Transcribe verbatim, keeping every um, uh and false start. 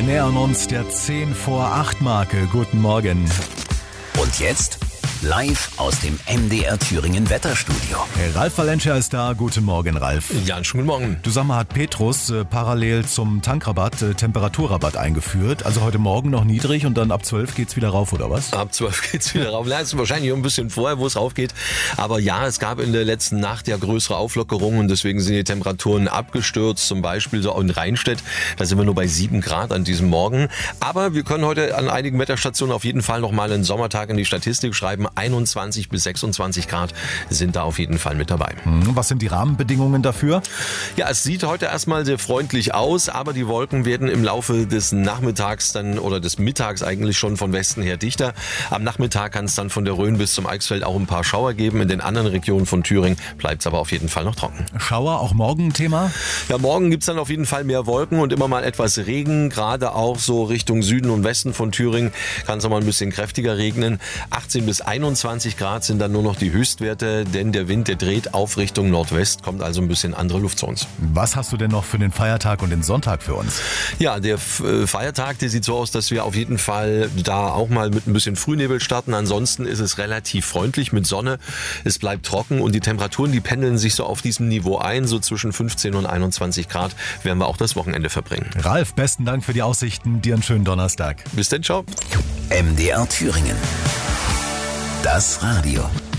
Wir nähern uns der zehn vor acht Marke. Guten Morgen. Und jetzt live aus dem M D R Thüringen Wetterstudio. Hey, Ralf Valencia ist da. Guten Morgen, Ralf. Ja, einen schönen Morgen. Du, sag mal, hat Petrus äh, parallel zum Tankrabatt äh, Temperaturrabatt eingeführt? Also heute Morgen noch niedrig und dann ab zwölf geht's wieder rauf, oder was? Ab zwölf geht's wieder rauf. Das ist wahrscheinlich ein bisschen vorher, wo es raufgeht. Aber ja, es gab in der letzten Nacht ja größere Auflockerungen und deswegen sind die Temperaturen abgestürzt. Zum Beispiel so in Rheinstedt, da sind wir nur bei sieben Grad an diesem Morgen. Aber wir können heute an einigen Wetterstationen auf jeden Fall noch mal einen Sommertag in die Statistik schreiben. einundzwanzig bis sechsundzwanzig Grad sind da auf jeden Fall mit dabei. Was sind die Rahmenbedingungen dafür? Ja, es sieht heute erstmal sehr freundlich aus, aber die Wolken werden im Laufe des Nachmittags dann oder des Mittags eigentlich schon von Westen her dichter. Am Nachmittag kann es dann von der Rhön bis zum Eichsfeld auch ein paar Schauer geben. In den anderen Regionen von Thüringen bleibt es aber auf jeden Fall noch trocken. Schauer auch morgen ein Thema? Ja, morgen gibt es dann auf jeden Fall mehr Wolken und immer mal etwas Regen. Gerade auch so Richtung Süden und Westen von Thüringen kann es noch mal ein bisschen kräftiger regnen. achtzehn bis einundzwanzig Grad sind dann nur noch die Höchstwerte, denn der Wind, der dreht auf Richtung Nordwest, kommt also ein bisschen andere Luft zu uns. Was hast du denn noch für den Feiertag und den Sonntag für uns? Ja, der Feiertag, der sieht so aus, dass wir auf jeden Fall da auch mal mit ein bisschen Frühnebel starten. Ansonsten ist es relativ freundlich mit Sonne. Es bleibt trocken und die Temperaturen, die pendeln sich so auf diesem Niveau ein. So zwischen fünfzehn und einundzwanzig Grad werden wir auch das Wochenende verbringen. Ralf, besten Dank für die Aussichten. Dir einen schönen Donnerstag. Bis dann, ciao. M D R Thüringen. Das Radio.